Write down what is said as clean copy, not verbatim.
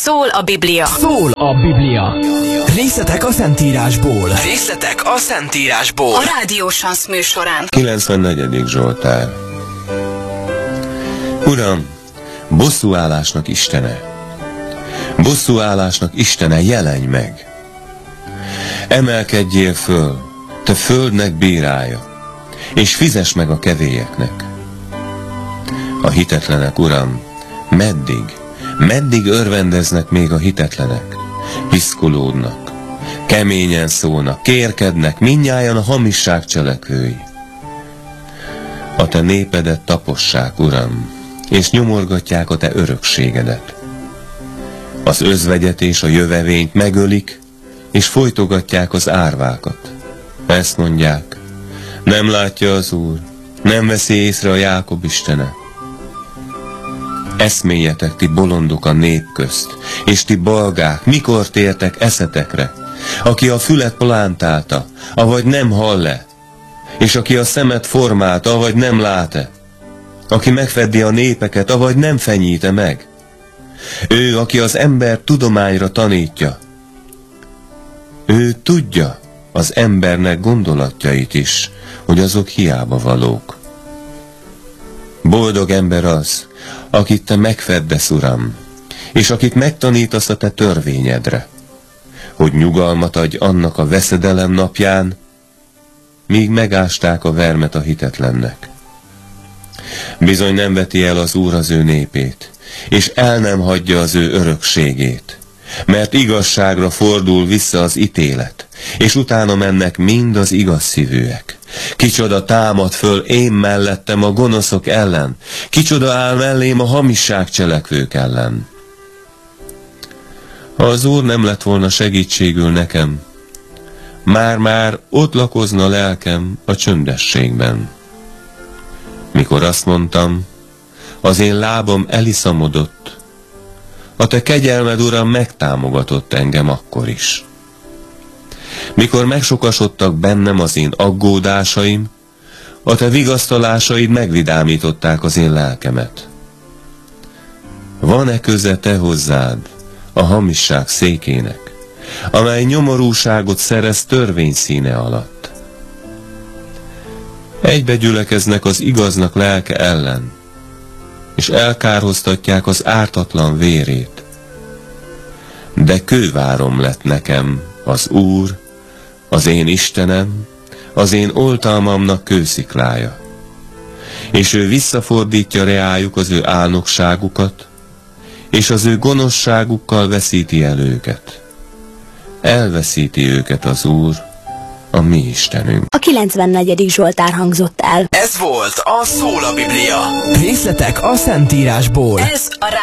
Szól a Biblia. Szól a Biblia. Részletek a Szentírásból. Részletek a Szentírásból. A Rádió Sansz műsorán. 94. Zsoltár. Uram, bosszúállásnak Istene, bosszúállásnak Istene, jelenj meg! Emelkedjél föl, te földnek bírája, és fizess meg a kevélyeknek. A hitetlenek, Uram, meddig örvendeznek még a hitetlenek? Piszkolódnak, keményen szólnak, kérkednek, mindnyájan a hamisság cselekvői. A te népedet tapossák, Uram, és nyomorgatják a te örökségedet. Az özvegyet és a jövevényt megölik, és folytogatják az árvákat. Ezt mondják, nem látja az Úr, nem veszi észre a Jákob Istene. Eszméljetek, ti bolondok a nép közt, és ti balgák, mikor tértek eszetekre, aki a fület plántálta, avagy nem hall-e, és aki a szemet formálta, avagy nem lát-e, aki megfeddi a népeket, avagy nem fenyíte meg. Ő, aki az ember tudományra tanítja. Ő tudja az embernek gondolatjait is, hogy azok hiába valók. Boldog ember az, akit te megfeddesz, Uram, és akit megtanítasz a te törvényedre, hogy nyugalmat adj annak a veszedelem napján, míg megásták a vermet a hitetlennek. Bizony nem veti el az Úr az ő népét, és el nem hagyja az ő örökségét, mert igazságra fordul vissza az ítélet, és utána mennek mind az igaz szívűek. Kicsoda támad föl én mellettem a gonoszok ellen, kicsoda áll mellém a hamisság cselekvők ellen. Ha az Úr nem lett volna segítségül nekem, már ott lakozna lelkem a csöndességben. Mikor azt mondtam, az én lábam eliszamodott, a te kegyelmed, Uram, megtámogatott engem akkor is. Mikor megsokasodtak bennem az én aggódásaim, a te vigasztalásaid megvidámították az én lelkemet. Van-e köze te hozzád a hamisság székének, amely nyomorúságot szerez törvény színe alatt? Egybe gyülekeznek az igaznak lelke ellen, és elkárhoztatják az ártatlan vérét. De kővárom lett nekem az Úr, az én Istenem, az én oltalmamnak kősziklája. És ő visszafordítja reájuk az ő álnokságukat, és az ő gonoszságukkal veszíti el őket. Elveszíti őket az Úr, a mi Istenünk. A 94. Zsoltár hangzott el. Ez volt a Szól a Biblia. Részletek a Szentírásból. Ez a